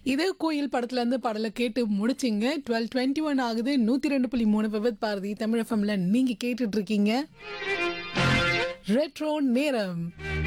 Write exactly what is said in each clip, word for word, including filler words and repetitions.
இதே கோயில் படத்துலேருந்து பாடலை கேட்டு முடிச்சிங்க. டுவெல் டுவெண்ட்டி ஒன் ஆகுது. நூற்றி ரெண்டு புள்ளி மூணு விபத் பாரதி தமிழ் எஃப்எம்ல நீங்கள் கேட்டுட்டு இருக்கீங்க ரெட்ரோ நேரம்.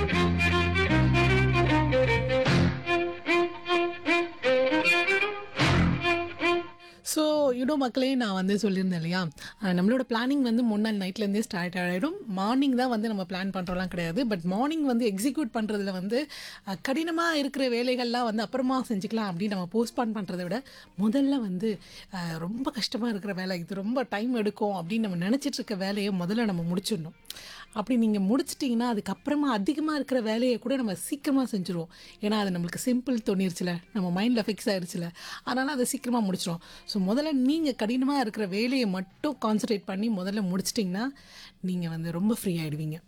ஸோ யூனோ மக்களே, நான் வந்து சொல்லியிருந்தேன் இல்லையா, அஹ் நம்மளோட பிளானிங் வந்து முன்னாள் நைட்லேருந்தே ஸ்டார்ட் ஆகிடும். மார்னிங் தான் வந்து நம்ம பிளான் பண்ணுறோலாம் கிடையாது. பட் மார்னிங் வந்து எக்ஸிக்யூட் பண்ணுறதுல வந்து அஹ், கடினமாக இருக்கிற வேலைகள்லாம் வந்து அப்புறமா செஞ்சுக்கலாம் அப்படின்னு நம்ம போஸ்ட்பான் பண்ணுறதை விட முதல்ல வந்து அஹ், ரொம்ப கஷ்டமாக இருக்கிற வேலை, இது ரொம்ப டைம் எடுக்கும் அப்படின்னு நம்ம நினச்சிட்டு இருக்க வேலையை முதல்ல நம்ம முடிச்சிடணும். அப்படி நீங்கள் முடிச்சிட்டிங்கன்னா அதுக்கப்புறமா அதிகமாக இருக்கிற வேலையை கூட நம்ம சீக்கிரமாக செஞ்சுருவோம். ஏன்னா அது நம்மளுக்கு சிம்பிள் தோணிருச்சுல, நம்ம மைண்டில் ஃபிக்ஸ் ஆயிடுச்சுல, அதனால் அதை சீக்கிரமாக முடிச்சிடும். ஸோ முதல்ல நீங்கள் கடினமாக இருக்கிற வேலையை மட்டும் கான்சன்ட்ரேட் பண்ணி முதல்ல முடிச்சிட்டிங்கன்னா நீங்கள் வந்து ரொம்ப ஃப்ரீ ஆகிடுவீங்க.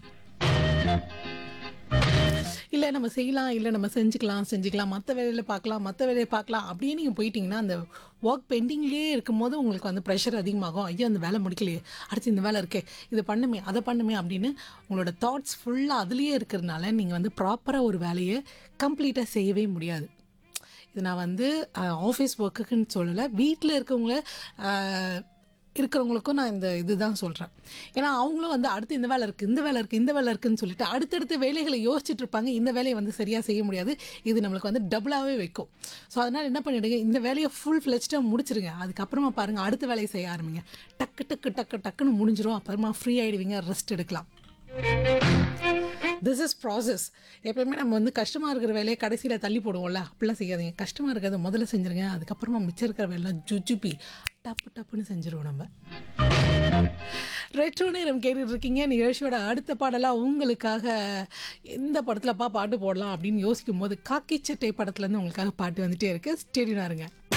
இல்லை நம்ம செய்யலாம், இல்லை நம்ம செஞ்சுக்கலாம் செஞ்சுக்கலாம் மற்ற வேலையில் பார்க்கலாம் மற்ற வேலையை பார்க்கலாம் அப்படியே நீங்கள் போயிட்டீங்கன்னா அந்த ஒர்க் பெண்டிங்லேயே இருக்கும்போது உங்களுக்கு வந்து ப்ரெஷர் அதிகமாகும். ஐயோ அந்த வேலை முடிக்கலையே, அடுத்து இந்த வேலை இருக்கே, இதை பண்ணுமே அதை பண்ணுமே அப்படின்னு உங்களோட தாட்ஸ் ஃபுல்லாக அதுலேயே இருக்கிறதுனால நீங்கள் வந்து ப்ராப்பராக ஒரு வேலையை கம்ப்ளீட்டாக செய்யவே முடியாது. இது நான் வந்து ஆஃபீஸ் ஒர்க்குக்குன்னு சொல்லலை, வீட்டில் இருக்கவங்கள அஹ், இருக்கிறவங்களுக்கும் நான் இந்த இதுதான் சொல்கிறேன். ஏன்னா அவங்களும் வந்து அடுத்து இந்த வேலை இருக்குது இந்த வேலை இருக்குது இந்த வேலை இருக்குதுன்னு சொல்லிட்டு அடுத்தடுத்த வேலைகளை யோசிச்சுட்டு இருப்பாங்க. இந்த வேலையை வந்து சரியாக செய்ய முடியாது, இது நம்மளுக்கு வந்து டபுளாகவே வைக்கும். ஸோ அதனால் என்ன பண்ணிவிடுங்க, இந்த வேலையை ஃபுல் ஃப்ளெஜ்டாக முடிச்சிருங்க. அதுக்கப்புறமா பாருங்கள் அடுத்த வேலையை செய்ய ஆரம்பிங்க. டக்கு டக்கு டக்கு டக்குன்னு முடிஞ்சிடும். அப்புறமா ஃப்ரீ ஆகிடுவீங்க, ரெஸ்ட் எடுக்கலாம். This is process. எப்பயுமே நம்ம வந்து கஷ்டமாக இருக்கிற வேலையை கடைசியில் தள்ளி போடுவோம்ல, அப்படிலாம் செய்யாதீங்க. கஷ்டமாக இருக்கிறத முதல்ல செஞ்சுருங்க. அதுக்கப்புறமா மிச்சம் இருக்கிற வேலைலாம் ஜுஜுப்பி டப்பு டப்புன்னு செஞ்சுருவோம் நம்ம. ரெட்ரோ நேரம் கேட்டுட்டு இருக்கீங்க. நிகழ்ச்சியோட அடுத்த பாடலாக உங்களுக்காக எந்த படத்துலப்பா பாட்டு போடலாம் அப்படின்னு யோசிக்கும் போது காக்கி சட்டை படத்துலேருந்து உங்களுக்காக பாட்டு வந்துகிட்டே இருக்குது. ஸ்டேடியனாக இருங்க.